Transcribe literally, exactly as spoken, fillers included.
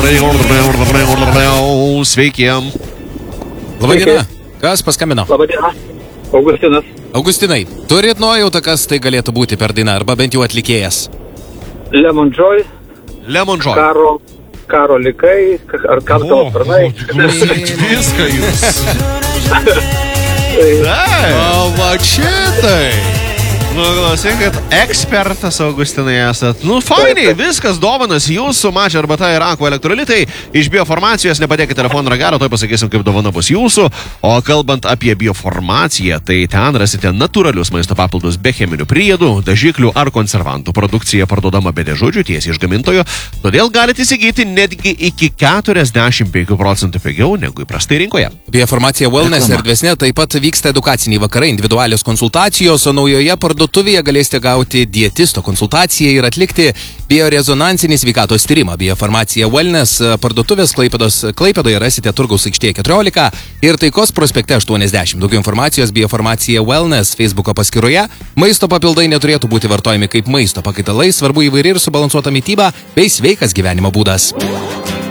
Sveiki. Labai diena. Kas paskambino? Labai diena. Augustinas. Augustinai, turit nuojautą, kas tai galėtų būti per dainą, arba bent jau atlikėjas? Lemon Joy. Lemon Joy. Karo, karo likai, ar karo sparnai. Viską jūs. O, va šitai. Nu, klausykit, ekspertas Augustinai esat. Nu, fainiai, viskas dovanas jūsų, mačia arbata ir akvo elektrolitai. Iš bioformacijos nepadėkite telefoną ragelio, toj pasakysim, kaip dovana bus jūsų. O kalbant apie bioformaciją, tai ten rasite natūralius maisto papildus be cheminių priedų, dažiklių ar konservantų. Produkcija parduodama be dėžudžių tiesiai iš gamintojo, todėl galite įsigyti netgi iki keturiasdešimt penkių procentų pigiau negu įprastai rinkoje. Bioformacija Wellness erdvesnė taip pat vyksta edukaciniai vakarai, individualios konsultacijos, o naujoje parduotuvėje galėsite gauti dietisto konsultaciją ir atlikti biorezonansinį sveikatos tyrimą. Biofarmacija Wellness parduotuvės Klaipėdos, Klaipėdoje rasite Turgaus aikštėje keturiolika ir Taikos prospekte aštuoniasdešimt. Daugiau informacijos Biofarmacija Wellness Facebooko paskyroje. Maisto papildai neturėtų būti vartojami kaip maisto pakaitalai, svarbu įvairi ir subalansuota mityba bei sveikas gyvenimo būdas.